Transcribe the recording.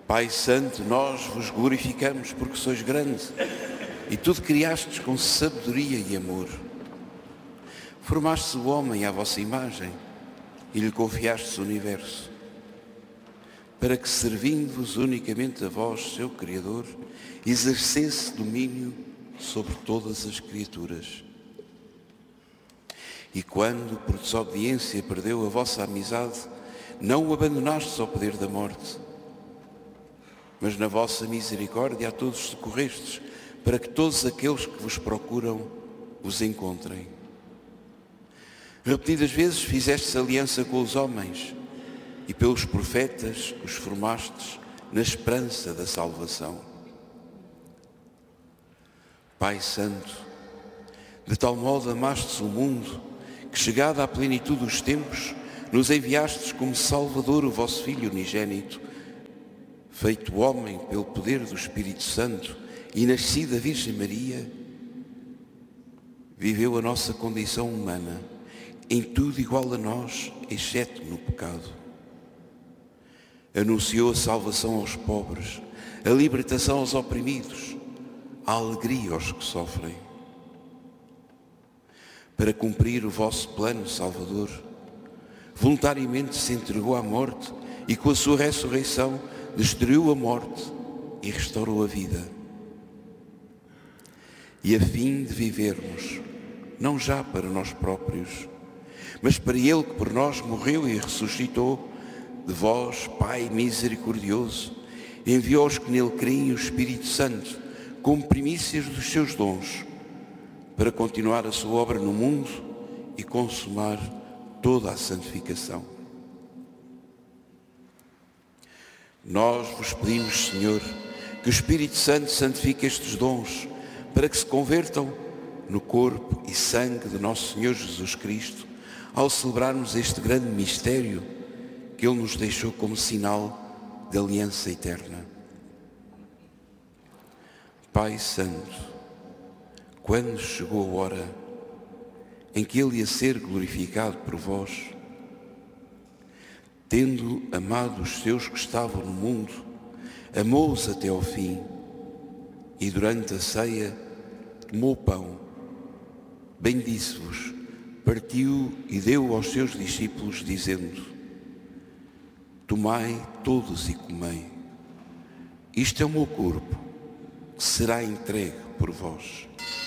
Pai Santo, nós vos glorificamos porque sois grande e tudo criastes com sabedoria e amor. Formaste o homem à vossa imagem e lhe confiastes o universo, para que, servindo-vos unicamente a vós, seu Criador, exercesse domínio sobre todas as criaturas. E quando, por desobediência, perdeu a vossa amizade, não o abandonastes ao poder da morte, mas na vossa misericórdia a todos socorrestes, para que todos aqueles que vos procuram os encontrem. Repetidas vezes fizestes aliança com os homens e pelos profetas os formastes na esperança da salvação. Pai Santo, de tal modo amastes o mundo que, chegada à plenitude dos tempos, nos enviastes como Salvador o vosso Filho unigênito, feito homem pelo poder do Espírito Santo e nascido da Virgem Maria, viveu a nossa condição humana, em tudo igual a nós, exceto no pecado. Anunciou a salvação aos pobres, a libertação aos oprimidos, a alegria aos que sofrem. Para cumprir o vosso plano salvador, voluntariamente se entregou à morte e com a sua ressurreição destruiu a morte e restaurou a vida. E a fim de vivermos, não já para nós próprios, mas para Ele que por nós morreu e ressuscitou, de vós, Pai misericordioso, enviou aos que nele creem o Espírito Santo como primícias dos seus dons, para continuar a sua obra no mundo e consumar toda a santificação. Nós vos pedimos, Senhor, que o Espírito Santo santifique estes dons, para que se convertam no corpo e sangue de nosso Senhor Jesus Cristo, ao celebrarmos este grande mistério que Ele nos deixou como sinal de aliança eterna. Pai Santo, quando chegou a hora em que Ele ia ser glorificado por vós, tendo amado os seus que estavam no mundo, amou-os até ao fim, e durante a ceia tomou o pão, bendisse-vos, partiu e deu aos seus discípulos, dizendo: tomai todos e comei, isto é o meu corpo, que será entregue por vós.